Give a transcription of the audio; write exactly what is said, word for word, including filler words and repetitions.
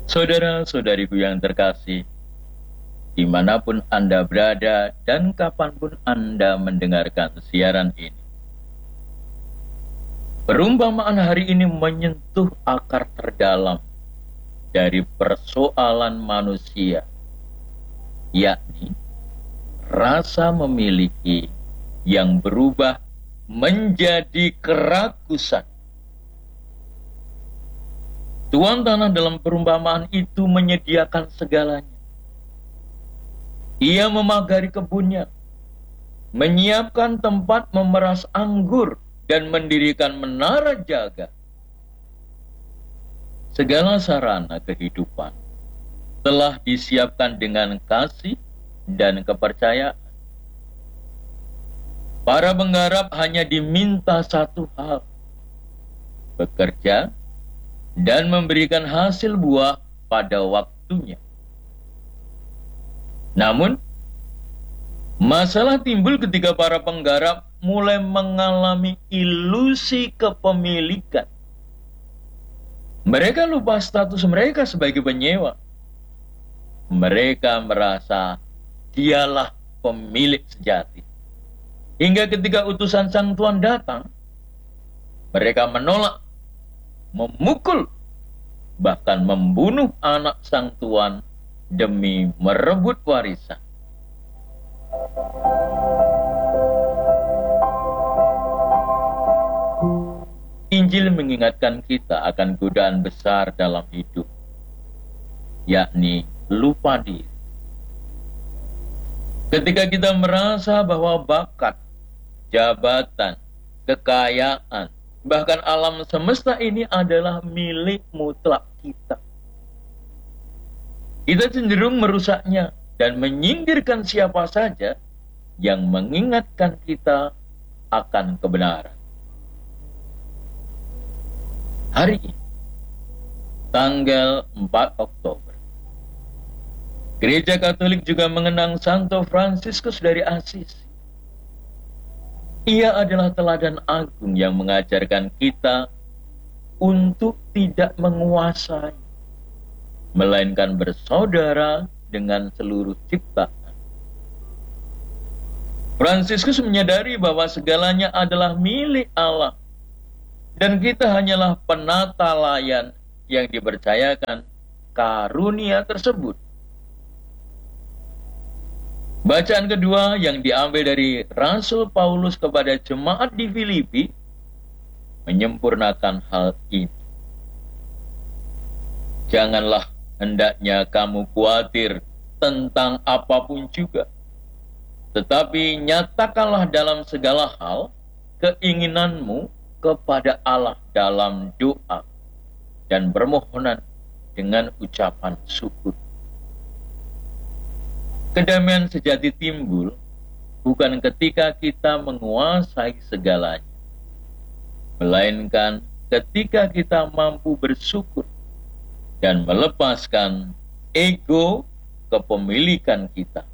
Saudara-saudariku yang terkasih, dimanapun Anda berada dan kapanpun Anda mendengarkan siaran ini, perumpamaan hari ini menyentuh akar terdalam dari persoalan manusia, yakni rasa memiliki yang berubah menjadi kerakusan. Tuan tanah dalam perumpamaan itu menyediakan segalanya. Ia memagari kebunnya, menyiapkan tempat memeras anggur, dan mendirikan menara jaga. Segala sarana kehidupan telah disiapkan dengan kasih dan kepercayaan. Para penggarap hanya diminta satu hal: bekerja dan memberikan hasil buah pada waktunya. Namun, masalah timbul ketika para penggarap mulai mengalami ilusi kepemilikan. Mereka lupa status mereka sebagai penyewa. Mereka merasa dialah pemilik sejati. Hingga ketika utusan sang tuan datang, mereka menolak, memukul, bahkan membunuh anak sang tuan demi merebut warisan. Injil mengingatkan kita akan godaan besar dalam hidup, yakni lupa diri. Ketika kita merasa bahwa bakat, jabatan, kekayaan, bahkan alam semesta ini adalah milik mutlak kita, kita cenderung merusaknya dan menyingkirkan siapa saja yang mengingatkan kita akan kebenaran. Hari ini, tanggal empat Oktober, Gereja Katolik juga mengenang Santo Fransiskus dari Assisi. Ia adalah teladan agung yang mengajarkan kita untuk tidak menguasai, melainkan bersaudara dengan seluruh ciptaan. Fransiskus menyadari bahwa segalanya adalah milik Allah, dan kita hanyalah penata layan yang dipercayakan karunia tersebut. Bacaan kedua yang diambil dari Rasul Paulus kepada jemaat di Filipi menyempurnakan hal ini. Janganlah hendaknya kamu khawatir tentang apapun juga, tetapi nyatakanlah dalam segala hal keinginanmu kepada Allah dalam doa dan permohonan dengan ucapan syukur. Kedamaian sejati timbul bukan ketika kita menguasai segalanya, melainkan ketika kita mampu bersyukur dan melepaskan ego kepemilikan kita.